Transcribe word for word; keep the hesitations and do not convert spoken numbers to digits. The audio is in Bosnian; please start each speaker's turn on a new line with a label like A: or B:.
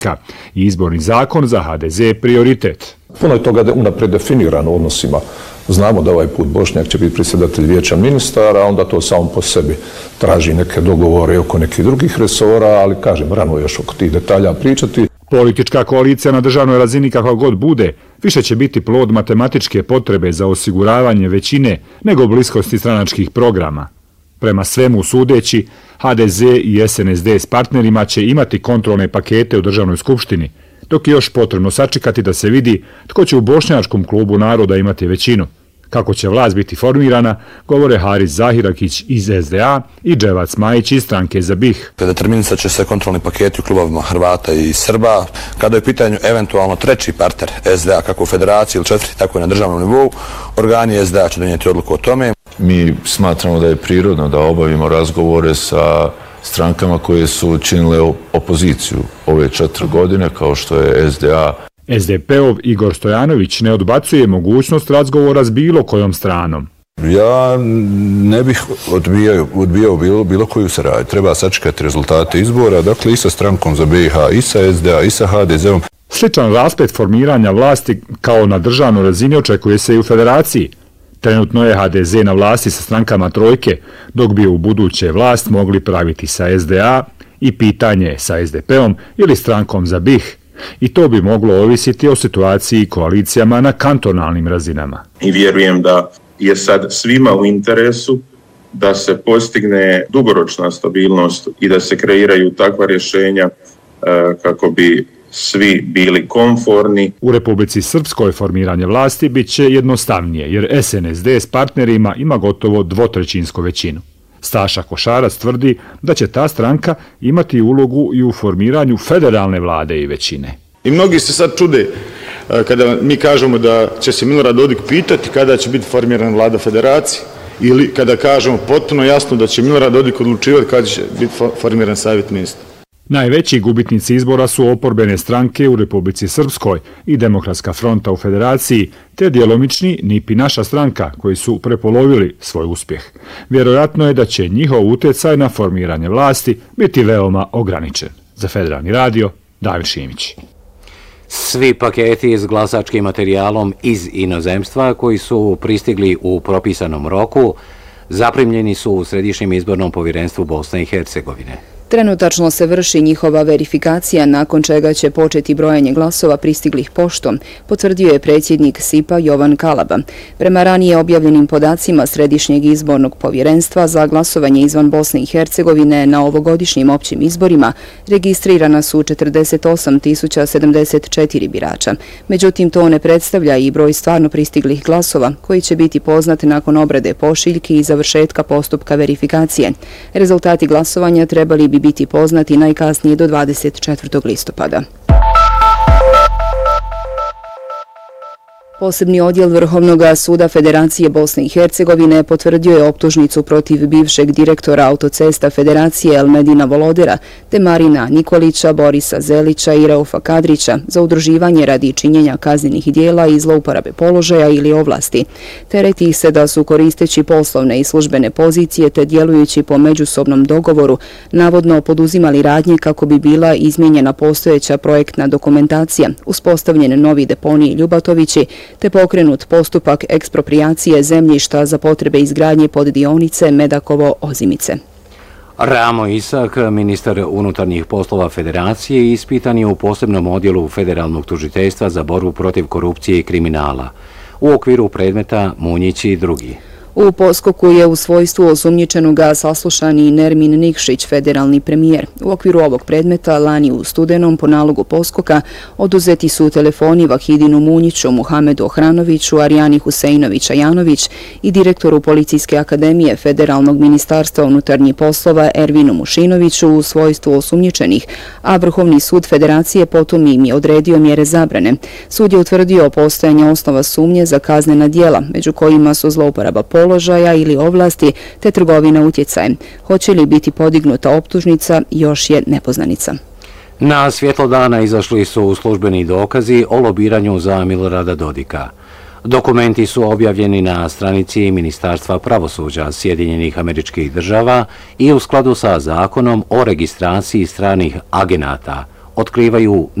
A: i izborni zakon za ha de ze prioritet.
B: Puno je toga unaprijed definirano u odnosima. Znamo da ovaj put Bošnjak će biti predsjedatelj vijeća ministara, a onda to samo po sebi traži neke dogovore oko nekih drugih resora, ali kažem, rano još oko tih detalja pričati.
A: Politička koalicija na državnoj razini kakva god bude, više će biti plod matematičke potrebe za osiguravanje većine nego bliskosti stranačkih programa. Prema svemu sudeći, ha de ze i es en es de s partnerima će imati kontrolne pakete u državnoj skupštini, dok je još potrebno sačekati da se vidi tko će u Bošnjačkom klubu naroda imati većinu. Kako će vlast biti formirana, govore Haris Zahirakić iz es de a i Dževac Majić iz stranke za BiH.
C: Determinisat će se kontrolni paketi u klubovima Hrvata i Srba. Kada je u pitanju eventualno treći partner es de a, kako u federaciji ili četvrti, tako i na državnom nivou, organi es de a će donijeti odluku o tome.
D: Mi smatramo da je prirodno da obavimo razgovore sa strankama koje su činile opoziciju ove četiri godine, kao što je es de a.
A: es de pe-ov Igor Stojanović ne odbacuje mogućnost razgovora s bilo kojom stranom.
D: Ja ne bih odbijao, odbijao bilo, bilo koju saradnju. Treba sačekati rezultate izbora, dakle i sa strankom za be i ha, i sa es de a, i sa ha de ze-om.
A: Sličan rasplet formiranja vlasti kao na državnoj razini očekuje se i u federaciji. Trenutno je ha de ze na vlasti sa strankama trojke, dok bi u buduće vlast mogli praviti sa es de a i pitanje sa es de pe-om ili strankom za BiH. I to bi moglo ovisiti o situaciji i koalicijama na kantonalnim razinama.
E: I vjerujem da je sad svima u interesu da se postigne dugoročna stabilnost i da se kreiraju takva rješenja kako bi svi bili komforni.
A: U Republici Srpskoj formiranje vlasti bit će jednostavnije, jer es en es de s partnerima ima gotovo dvotrećinsku većinu. Staša Košarac tvrdi da će ta stranka imati ulogu i u formiranju federalne vlade i većine.
F: I mnogi se sad čude kada mi kažemo da će se Milorad Dodik pitati kada će biti formirana vlada federacije ili kada kažemo potpuno jasno da će Milorad Dodik odlučivati kada će biti formiran savjet ministra.
A: Najveći gubitnici izbora su oporbene stranke u Republici Srpskoj i Demokratska fronta u federaciji, te djelomični N I P i naša stranka koji su prepolovili svoj uspjeh. Vjerojatno je da će njihov utjecaj na formiranje vlasti biti veoma ograničen. Za Federalni radio, Davor Šimić.
G: Svi paketi s glasačkim materijalom iz inozemstva koji su pristigli u propisanom roku zaprimljeni su u Središnjem izbornom povjerenstvu Bosne i Hercegovine.
H: Trenutačno se vrši njihova verifikacija, nakon čega će početi brojanje glasova pristiglih poštom, potvrdio je predsjednik S I P-a Jovan Kalaba. Prema ranije objavljenim podacima Središnjeg izbornog povjerenstva za glasovanje izvan Bosne i Hercegovine na ovogodišnjim općim izborima registrirana su četrdeset osam tisuća sedamdeset četiri birača. Međutim, to ne predstavlja i broj stvarno pristiglih glasova, koji će biti poznat nakon obrade pošiljki i završetka postupka verifikacije. Rezultati glasovanja trebali bi biti poznati najkasnije do dvadeset četvrtog listopada. Posebni odjel Vrhovnog suda Federacije Bosne i Hercegovine potvrdio je optužnicu protiv bivšeg direktora autocesta Federacije Elmedina Volodera te Marina Nikolića, Borisa Zelića i Reufa Kadrića za udruživanje radi činjenja kaznenih dijela i zlouporabe položaja ili ovlasti. Tereti ih se da su koristeći poslovne i službene pozicije te djelujući po međusobnom dogovoru navodno poduzimali radnje kako bi bila izmijenjena postojeća projektna dokumentacija, uspostavljen novi deponij Ljubatovići, te pokrenut postupak eksproprijacije zemljišta za potrebe izgradnje poddionice Medakovo-Ozimice.
G: Ramo Isak, ministar unutarnjih poslova Federacije, ispitan je u posebnom odjelu Federalnog tužiteljstva za borbu protiv korupcije i kriminala u okviru predmeta Munjić i drugi.
H: U poskoku je u svojstvu osumnjičenoga saslušan i Nermin Nikšić, federalni premijer. U okviru ovog predmeta lani u studenom po nalogu poskoka oduzeti su telefoni Vahidinu Munjiću, Muhamedu Ohranoviću, Arijani Huseinović-Ajanović i direktoru Policijske akademije Federalnog ministarstva unutarnjih poslova Ervinu Mušinoviću u svojstvu osumnjičenih, a Vrhovni sud Federacije potom im je odredio mjere zabrane. Sud je utvrdio postojanje osnova sumnje za kaznena djela, među kojima su zlouporaba položaja ili ovlasti te trgovina utjecajem. Hoće li biti podignuta optužnica, još je nepoznanica.
G: Na svjetlo dana izašli su službeni dokazi o lobiranju za Milorada Dodika. Dokumenti su objavljeni na stranici Ministarstva pravosuđa Sjedinjenih Američkih Država i u skladu sa zakonom o registraciji stranih agenata otkrivaju